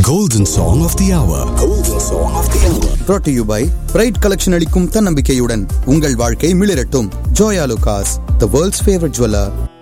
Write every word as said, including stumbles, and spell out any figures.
Golden Song of the Hour. Golden Song of the Hour. Brought to you by Pride Collection அளிக்கும் தன்னம்பிக்கையுடன் உங்கள் வாழ்க்கை மிளிரட்டும். Joya Lucas, the world's favorite jeweler.